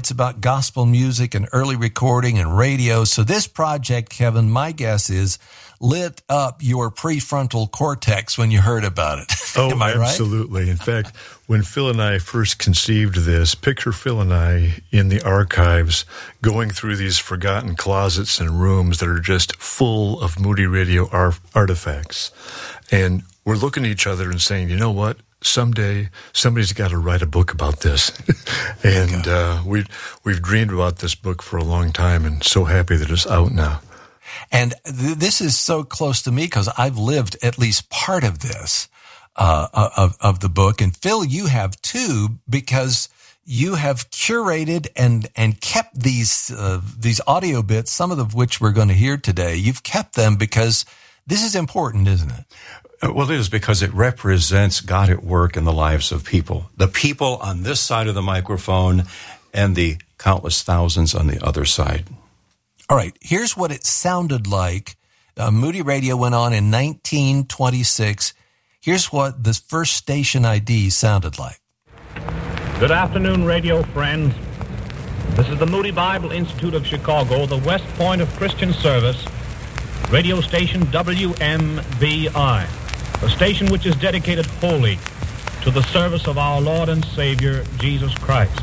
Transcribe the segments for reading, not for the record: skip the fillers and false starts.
it's about gospel music and early recording and radio. So this project, Kevin, my guess is lit up your prefrontal cortex when you heard about it. Oh, Am I right? Absolutely. In fact, when Phil and I first conceived this, picture Phil and I in the archives going through these forgotten closets and rooms that are just full of Moody Radio artifacts. And we're looking at each other and saying, you know what? Someday somebody's got to write a book about this. And we've dreamed about this book for a long time, and so happy that it's out now. And this is so close to me because I've lived at least part of this, of the book. And Phil, you have too, because you have curated and kept these audio bits, some of which we're going to hear today. You've kept them because this is important, isn't it? Well, it is, because it represents God at work in the lives of people. The people on this side of the microphone and the countless thousands on the other side. All right, here's what it sounded like. Moody Radio went on in 1926. Here's what the first station ID sounded like. Good afternoon, radio friends. This is the Moody Bible Institute of Chicago, the West Point of Christian Service, radio station WMBI, a station which is dedicated wholly to the service of our Lord and Savior, Jesus Christ.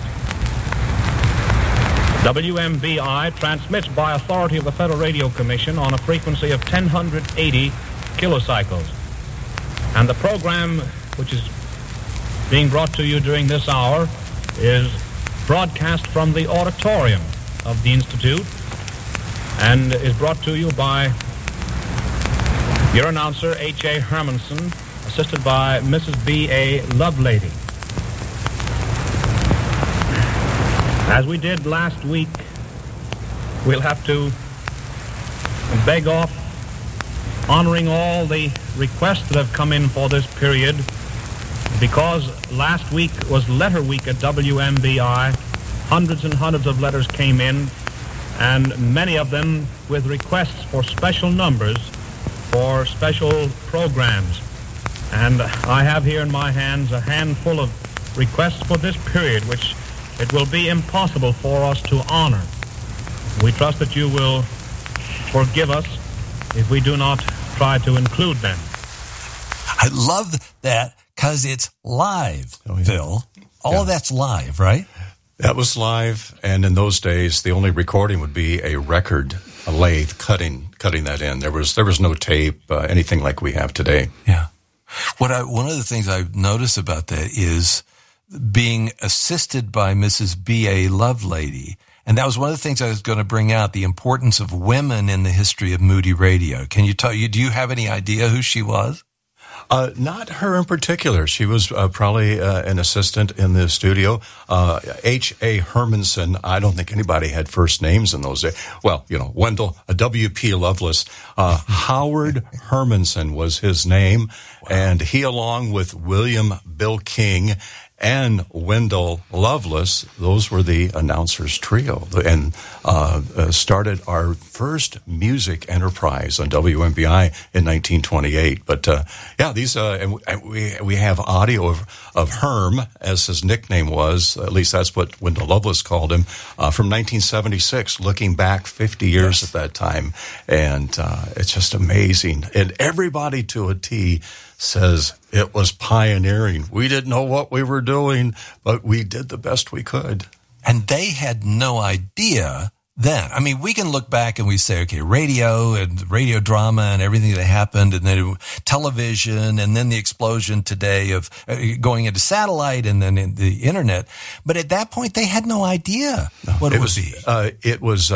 WMBI transmits by authority of the Federal Radio Commission on a frequency of 1080 kilocycles. And the program which is being brought to you during this hour is broadcast from the auditorium of the Institute and is brought to you by your announcer, H.A. Hermanson, assisted by Mrs. B.A. Lovelady. As we did last week, we'll have to beg off honoring all the requests that have come in for this period, because last week was letter week at WMBI. Hundreds and hundreds of letters came in, and many of them with requests for special numbers for special programs. And I have here in my hands a handful of requests for this period, which it will be impossible for us to honor. We trust that you will forgive us if we do not try to include them. I love that because it's live, Phil. All of that's live, right? That was live, and in those days, the only recording would be a record, a lathe cutting that in. There was no tape, anything like we have today. Yeah. One of the things I've noticed about that is being assisted by Mrs. B.A. Lovelady. And that was one of the things I was going to bring out, the importance of women in the history of Moody Radio. Can you do you have any idea who she was? Not her in particular. She was probably an assistant in the studio. H.A. Hermanson, I don't think anybody had first names in those days. Well, Wendell, W.P. Lovelace. Howard Hermanson was his name, and he, along with William Bill King and Wendell Lovelace, those were the announcers trio, and started our first music enterprise on WMBI in 1928. But these and we have audio of Herm, as his nickname was. At least that's what Wendell Lovelace called him, from 1976. Looking back 50 years at that time, and it's just amazing. And everybody to a T says it was pioneering. We didn't know what we were doing, but we did the best we could. And they had no idea then. I mean, we can look back and we say, okay, radio and radio drama and everything that happened, and then television, and then the explosion today of going into satellite and then in the internet. But at that point, they had no idea what it would be. It was,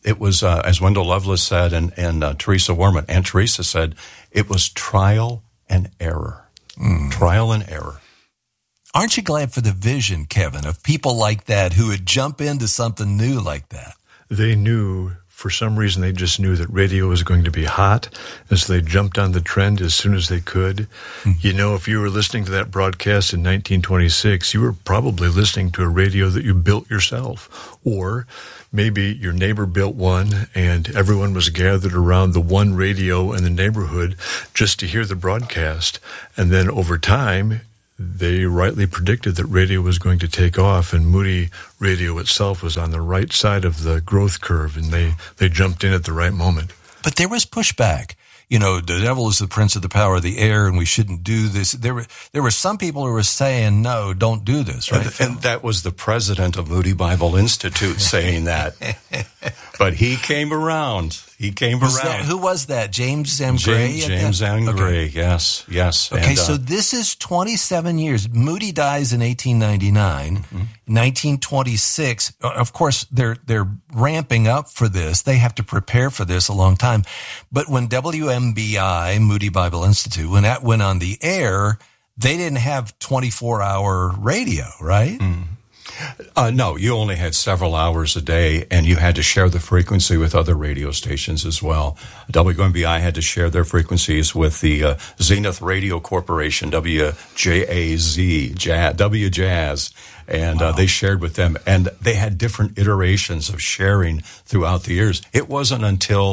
as Wendell Lovelace said, and Teresa Warman, Aunt Teresa said, it was trial and error. Trial and error. Aren't you glad for the vision, Kevin, of people like that who would jump into something new like that? They knew, for some reason, they just knew that radio was going to be hot, and so they jumped on the trend as soon as they could. If you were listening to that broadcast in 1926, you were probably listening to a radio that you built yourself, or maybe your neighbor built one and everyone was gathered around the one radio in the neighborhood just to hear the broadcast. And then over time, they rightly predicted that radio was going to take off, and Moody Radio itself was on the right side of the growth curve, and they jumped in at the right moment. But there was pushback. You know, the devil is the prince of the power of the air, and we shouldn't do this. There were some people who were saying, no, don't do this, right? And that was the president of Moody Bible Institute saying that. But he came around. Who was that? James M. Gray? James M. Gray, yes. Okay, so this is 27 years. Moody dies in 1899. 1926, of course, they're ramping up for this. They have to prepare for this a long time. But when WMBI, Moody Bible Institute, when that went on the air, they didn't have 24-hour radio, right? No, you only had several hours a day, and you had to share the frequency with other radio stations as well. WMBI had to share their frequencies with the Zenith Radio Corporation, WJAZ, WJazz, and they shared with them. And they had different iterations of sharing throughout the years. It wasn't until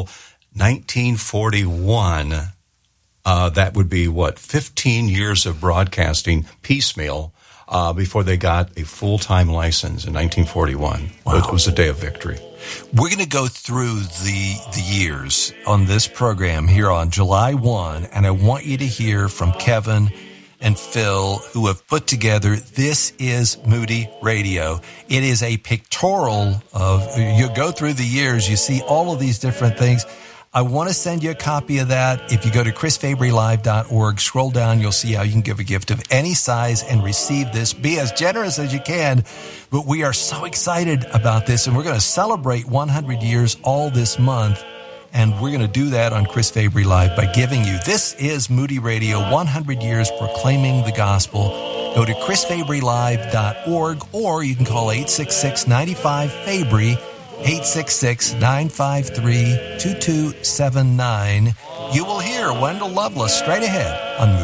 1941, that would be, 15 years of broadcasting piecemeal, before they got a full-time license in 1941. Wow. It was a day of victory. We're going to go through the years on this program here on July 1, and I want you to hear from Kevin and Phil, who have put together This Is Moody Radio. It is a pictorial of, you go through the years, you see all of these different things. I want to send you a copy of that. If you go to chrisfabrylive.org, scroll down, you'll see how you can give a gift of any size and receive this. Be as generous as you can. But we are so excited about this, and we're going to celebrate 100 years all this month. And we're going to do that on Chris Fabry Live by giving you This Is Moody Radio, 100 years proclaiming the gospel. Go to chrisfabrylive.org, or you can call 866-95-FABRY, 866-953-2279. You will hear Wendell Lovelace straight ahead on Moody.